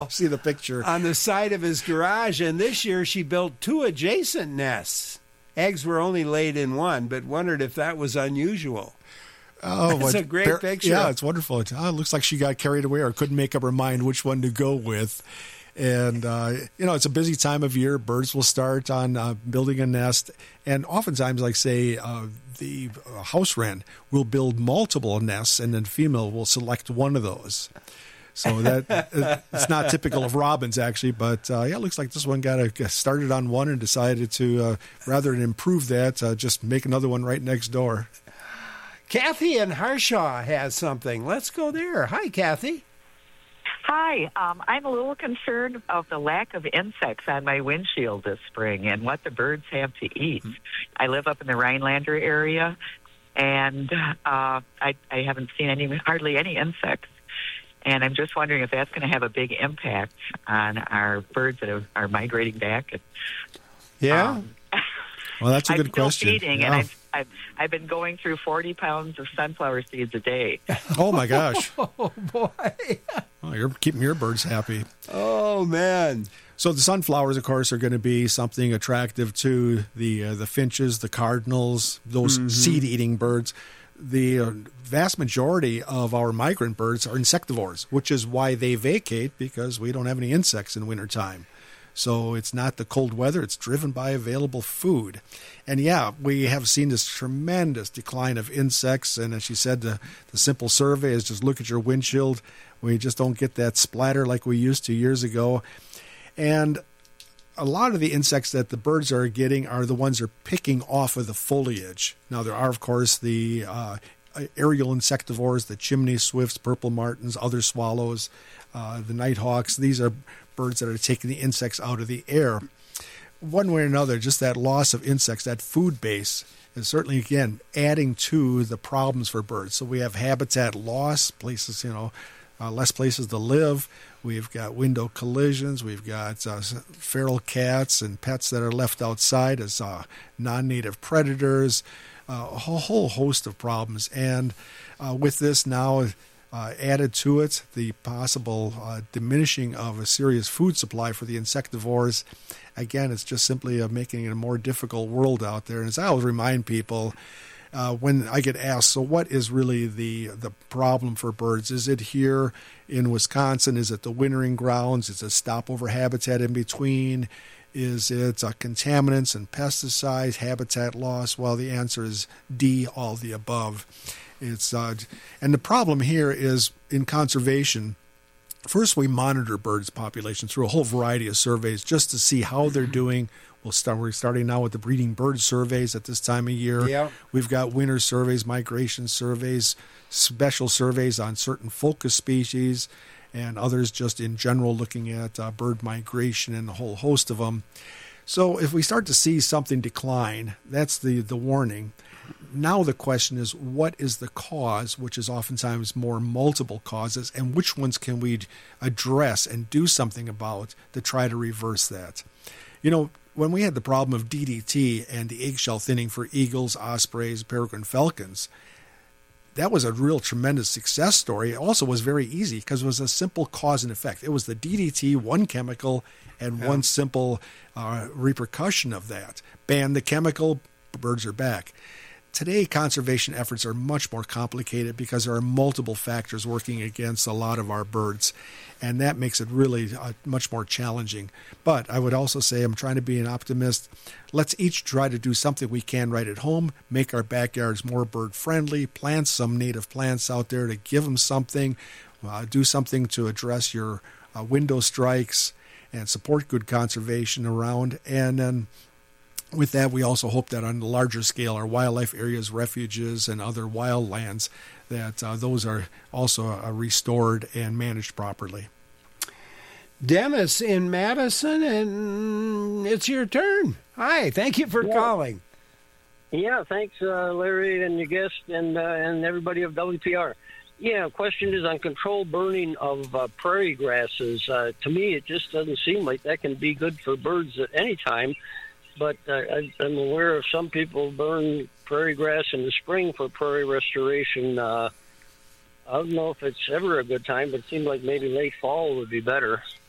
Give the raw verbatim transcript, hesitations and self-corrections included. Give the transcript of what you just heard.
see the picture. On the side of his garage, and this year she built two adjacent nests. Eggs were only laid in one, but wondered if that was unusual. Oh, it's a great picture. Yeah, it's wonderful. It, oh, it looks like she got carried away or couldn't make up her mind which one to go with. And, uh, you know, it's a busy time of year. Birds will start on uh, building a nest. And oftentimes, like, say, uh, the house wren will build multiple nests, and then female will select one of those. So that it's not typical of robins, actually. But, uh, yeah, it looks like this one got a, started on one and decided to, uh, rather than improve that, uh, just make another one right next door. Kathy in Harshaw has something. Let's go there. Hi, Kathy. Hi, um, I'm a little concerned of the lack of insects on my windshield this spring and what the birds have to eat. I live up in the Rhinelander area, and uh, I, I haven't seen any hardly any insects. And I'm just wondering if that's going to have a big impact on our birds that are, are migrating back. Yeah. Um, well, that's a good I'm still question. Feeding, yeah. and I've, I've, I've been going through forty pounds of sunflower seeds a day. Oh, my gosh. Oh, boy. Well, you're keeping your birds happy. Oh, man. So the sunflowers, of course, are going to be something attractive to the uh, the finches, the cardinals, those mm-hmm. seed-eating birds. The uh, vast majority of our migrant birds are insectivores, which is why they vacate, because we don't have any insects in wintertime. So it's not the cold weather. It's driven by available food. And, yeah, we have seen this tremendous decline of insects. And as she said, the, the simple survey is just look at your windshield. We just don't get that splatter like we used to years ago. And a lot of the insects that the birds are getting are the ones that are picking off of the foliage. Now, there are, of course, the uh, aerial insectivores, the chimney swifts, purple martins, other swallows, uh, the nighthawks. These are birds that are taking the insects out of the air. One way or another, just that loss of insects, that food base, is certainly, again, adding to the problems for birds. So we have habitat loss, places, you know, uh, less places to live. We've got window collisions. We've got uh, feral cats and pets that are left outside as uh, non-native predators, uh, a whole host of problems. And uh, with this now uh, added to it, the possible uh, diminishing of a serious food supply for the insectivores, again, it's just simply uh, making it a more difficult world out there. And as I always remind people, Uh, when I get asked, so what is really the the problem for birds? Is it here in Wisconsin? Is it the wintering grounds? Is it stopover habitat in between? Is it uh, contaminants and pesticides, habitat loss? Well, the answer is D, all the above. It's uh, and the problem here is in conservation. First, we monitor birds' populations through a whole variety of surveys just to see how they're doing. We'll start, we're starting now with the breeding bird surveys at this time of year. Yeah. We've got winter surveys, migration surveys, special surveys on certain focus species, and others just in general looking at uh, bird migration and a whole host of them. So if we start to see something decline, that's the, the warning. Now the question is, what is the cause, which is oftentimes more multiple causes, and which ones can we address and do something about to try to reverse that? You know, when we had the problem of D D T and the eggshell thinning for eagles, ospreys, peregrine falcons, that was a real tremendous success story. It also was very easy because it was a simple cause and effect. It was the D D T, one chemical, and yeah. one simple uh, repercussion of that. Ban the chemical, birds are back. Today, conservation efforts are much more complicated because there are multiple factors working against a lot of our birds, and that makes it really uh, much more challenging. But I would also say I'm trying to be an optimist. Let's each try to do something we can right at home, make our backyards more bird-friendly, plant some native plants out there to give them something, uh, do something to address your uh, window strikes, and support good conservation around, and then with that, we also hope that on the larger scale, our wildlife areas, refuges, and other wild lands, that uh, those are also uh, restored and managed properly. Dennis in Madison, and it's your turn. Hi, thank you for yeah. calling. Yeah, thanks, uh, Larry, and your guest, and uh, and everybody of W P R. Yeah, question is on controlled burning of uh, prairie grasses. Uh, to me, it just doesn't seem like that can be good for birds at any time. But uh, I, I'm aware of some people burn prairie grass in the spring for prairie restoration. Uh, I don't know if it's ever a good time, but it seems like maybe late fall would be better.